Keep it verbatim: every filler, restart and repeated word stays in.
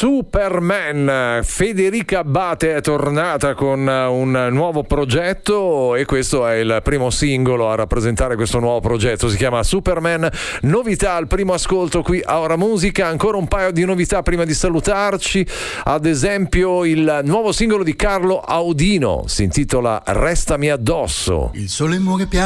Superman. Federica Abbate è tornata con un nuovo progetto e questo è il primo singolo a rappresentare questo nuovo progetto, si chiama Superman. Novità al primo ascolto qui a Ora Musica, ancora un paio di novità prima di salutarci, ad esempio il nuovo singolo di Carlo Audino, si intitola Restami addosso. Il sole muore piano